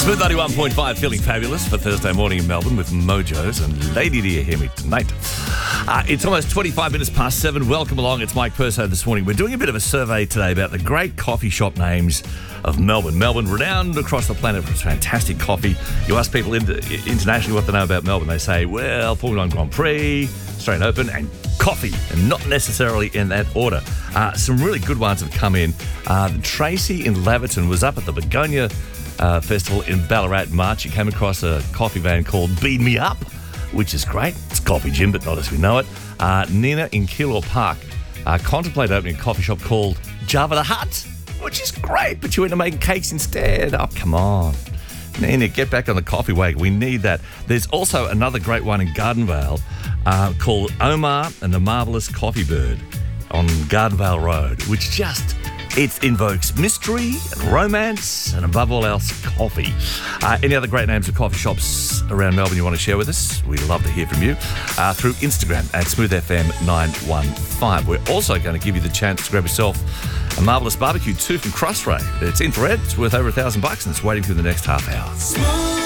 Smooth 91.5, feeling fabulous for Thursday morning in Melbourne with Mojos and Lady Do You Hear Me Tonight. It's almost 25 minutes past 7. Welcome along. It's Mike Perso this morning. We're doing a bit of a survey today about the great coffee shop names of Melbourne. Melbourne, renowned across the planet for its fantastic coffee. You ask people internationally what they know about Melbourne. They say, well, Formula 1 Grand Prix, Australian Open, and coffee, and not necessarily in that order. Some really good ones have come in. Tracy in Laverton was up at the Begonia Festival in Ballarat in March. He came across a coffee van called Beat Me Up, which is great. It's Coffee Gym, but not as we know it. Nina in Keilor Park contemplated opening a coffee shop called Java the Hutt, which is great, but you end up making cakes instead. Oh, come on. Nina, get back on the coffee wagon. We need that. There's also another great one in Gardenvale called Omar and the Marvellous Coffee Bird on Gardenvale Road, which just... it invokes mystery and romance and, above all else, coffee. Any other great names of coffee shops around Melbourne you want to share with us? We'd love to hear from you through Instagram at SmoothFM915. We're also going to give you the chance to grab yourself a marvellous barbecue 2 from Crossray. It's infrared. It's worth over $1,000 and it's waiting for the next half hour.